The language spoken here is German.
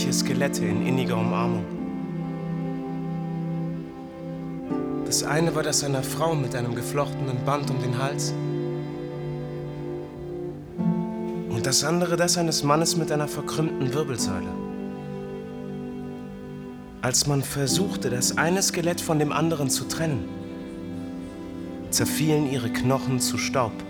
leibliche Skelette in inniger Umarmung. Das eine war das einer Frau mit einem geflochtenen Band um den Hals. Und das andere das eines Mannes mit einer verkrümmten Wirbelsäule. Als man versuchte, das eine Skelett von dem anderen zu trennen, zerfielen ihre Knochen zu Staub.